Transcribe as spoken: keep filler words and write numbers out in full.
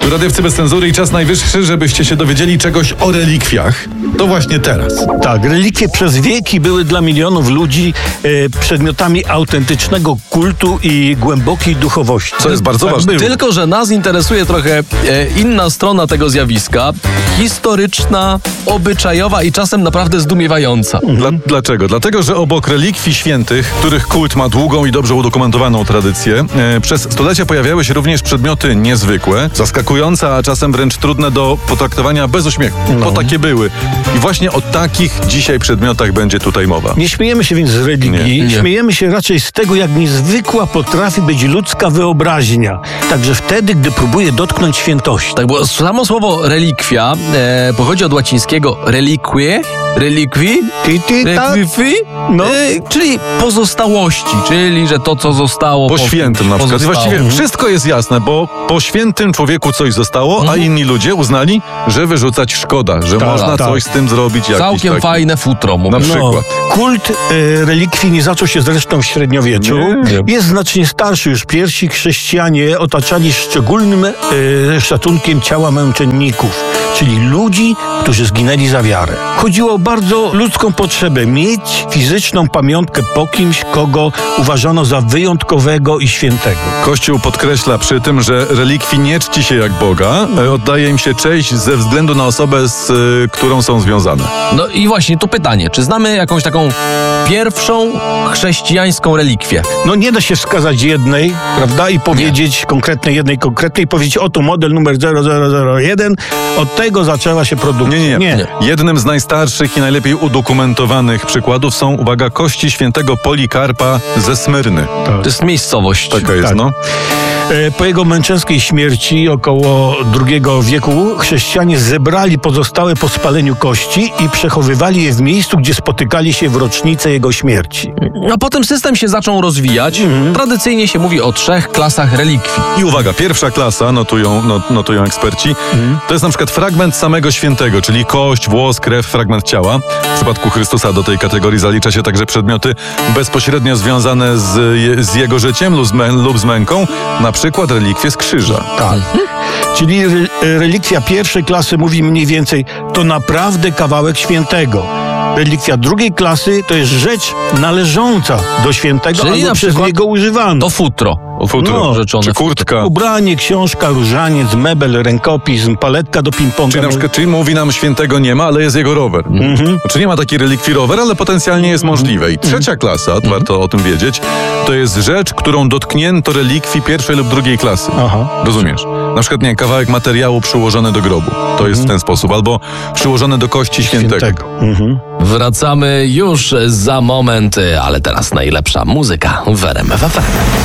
Tu Radiowcy bez cenzury i czas najwyższy, żebyście się dowiedzieli czegoś o relikwiach. To właśnie teraz. Tak, relikwie przez wieki były dla milionów ludzi e, przedmiotami autentycznego kultu i głębokiej duchowości. Co jest bardzo tak ważne. było. Tylko że nas interesuje trochę e, inna strona tego zjawiska. Historyczna, obyczajowa i czasem naprawdę zdumiewająca. Dla, dlaczego? Dlatego, że obok relikwii świętych, których kult ma długą i dobrze udokumentowaną tradycję, e, przez stulecia pojawiały się również przedmioty niezwykłe, zaskakujące, a czasem wręcz trudne do potraktowania bez uśmiechu. No. To takie były. I właśnie o takich dzisiaj przedmiotach będzie tutaj mowa. Nie śmiejemy się więc z religii, Nie, nie. śmiejemy się raczej z tego, jak niezwykła potrafi być ludzka wyobraźnia. Także wtedy, gdy próbuje dotknąć świętości. Tak, bo samo słowo relikwia e, pochodzi od łacińskiego reliquie, reliqui, Ty, ty, tak? reliqui, No. e, czyli pozostałości, czyli że to, co zostało Po świętym na przykład. I pozostało. właściwie wszystko jest jasne, bo po świętym człowieku coś zostało, a inni ludzie uznali, że wyrzucać szkoda, że Tak, można tak. coś z tym zrobić. Jakiś Całkiem taki. fajne futro, mówię. Na No, przykład. kult e, relikwii nie zaczął się zresztą w średniowieczu. Nie. Jest znacznie starszy. Już pierwsi chrześcijanie otaczali szczególnym e, szacunkiem ciała męczenników, czyli ludzi, którzy zginęli za wiarę. Chodziło o bardzo ludzką potrzebę mieć fizyczną pamiątkę po kimś, kogo uważano za wyjątkowego i świętego. Kościół podkreśla przy tym, że relikwii nie czci się jak Boga, e, oddaje im się cześć ze względu na osobę, z e, którą są związane. No i właśnie tu pytanie, czy znamy jakąś taką pierwszą chrześcijańską relikwię? No nie da się wskazać jednej, prawda, i powiedzieć konkretnej, jednej konkretnej, powiedzieć oto model numer zero zero zero jeden, od tego zaczęła się produkcja. Nie, nie, nie. nie. Jednym z najstarszych i najlepiej udokumentowanych przykładów są, uwaga, kości świętego Polikarpa ze Smyrny. To jest miejscowość. Taka jest, Tak. no. E, Po jego męczeńskiej śmierci około drugiego wieku chrześcijanie zebrali pozostałe po spaleniu kości i przechowywali je w miejscu, gdzie spotykali się w rocznicę jego śmierci. A potem system się zaczął rozwijać. Tradycyjnie się mówi o trzech klasach relikwii. I uwaga, pierwsza klasa, notują, not, notują eksperci, to jest na przykład fragment samego świętego, czyli kość, włos, krew, fragment ciała. W przypadku Chrystusa do tej kategorii zalicza się także przedmioty bezpośrednio związane z, je, z jego życiem lub z, mę, lub z męką, na przykład relikwie z krzyża. Tak. Czyli re, relikwia pierwszej klasy mówi mniej więcej, to naprawdę kawałek świętego. Relikwia drugiej klasy to jest rzecz należąca do świętego, Czyli albo na przez przykład niego używano. To futro. Futro, No, rzeczone czy futro. kurtka. Ubranie, książka, różaniec, mebel, rękopis, paletka do ping-ponga. Czyli na przykład, czyli mówi nam świętego nie ma, ale jest jego rower. Mhm. Znaczy nie ma takiej relikwii rower, ale potencjalnie jest możliwe. I trzecia klasa, warto o tym wiedzieć, to jest rzecz, którą dotknięto relikwii pierwszej lub drugiej klasy. Aha. Rozumiesz? Na przykład, nie, kawałek materiału przyłożony do grobu. To jest w ten sposób. Albo przyłożony do kości świętego. Świętego. Mhm. Wracamy już za moment, ale teraz najlepsza muzyka w R M F F M.